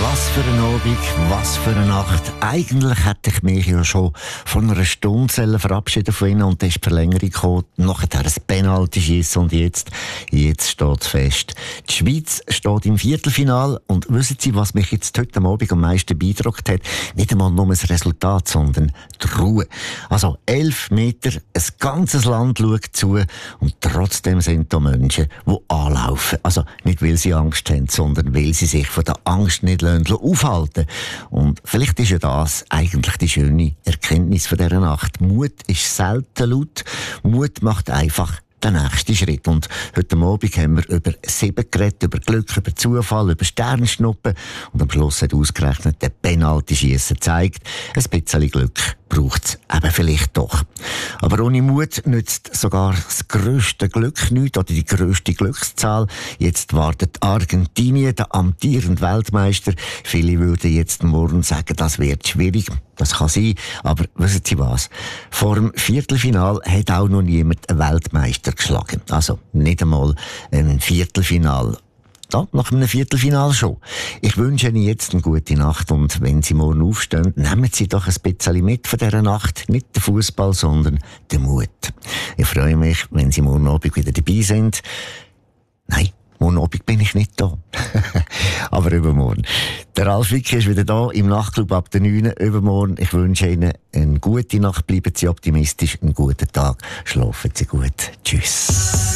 Was für ein Abend, was für eine Nacht. Eigentlich hätte ich mich ja schon von einer Stunde verabschieden von Ihnen und dann ist die Verlängerung gekommen, nachher ein Penalty-Schiessen und jetzt steht es fest. Die Schweiz steht im Viertelfinale und wissen Sie, was mich jetzt heute Abend am meisten beeindruckt hat? Nicht einmal nur das Resultat, sondern die Ruhe. Also 11 Meter, ein ganzes Land schaut zu und trotzdem sind da Menschen, die anlaufen. Also nicht, weil sie Angst haben, sondern weil sie sich von der Angst nicht aufhalten. Und vielleicht ist ja das eigentlich die schöne Erkenntnis von dieser Nacht. Mut ist selten laut. Mut macht einfach den nächsten Schritt. Und heute Abend haben wir über 7 geredet, über Glück, über Zufall, über Sternschnuppen. Und am Schluss hat ausgerechnet der Penalty-Schiessen gezeigt, ein bisschen Glück braucht es eben vielleicht doch. Aber ohne Mut nützt sogar das grösste Glück nichts oder die grösste Glückszahl. Jetzt wartet Argentinien, der amtierende Weltmeister. Viele würden jetzt morgen sagen, das wird schwierig. Das kann sein, aber wissen Sie was? Vor dem Viertelfinal hat auch noch niemand einen Weltmeister geschlagen. Also nicht einmal ein Viertelfinal. Ja, nach einem Viertelfinal schon. Ich wünsche Ihnen jetzt eine gute Nacht und wenn Sie morgen aufstehen, nehmen Sie doch ein bisschen mit von dieser Nacht. Nicht den Fußball, sondern den Mut. Ich freue mich, wenn Sie morgen Abend wieder dabei sind. Nein, morgen Abend bin ich nicht da. Aber übermorgen. Der Ralf Wicki ist wieder da im Nachtclub ab der 9 übermorgen. Ich wünsche Ihnen eine gute Nacht. Bleiben Sie optimistisch, einen guten Tag. Schlafen Sie gut. Tschüss.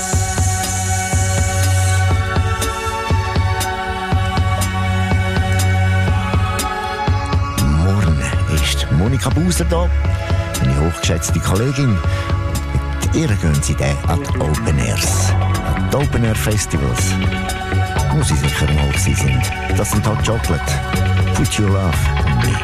Monika Buser da, meine hochgeschätzte Kollegin. Und mit ihr gehen sie dann an die Open Airs, an die Open Air Festivals, wo sie sicher mal gewesen sind. Das sind Hot Chocolate. Put your love on me.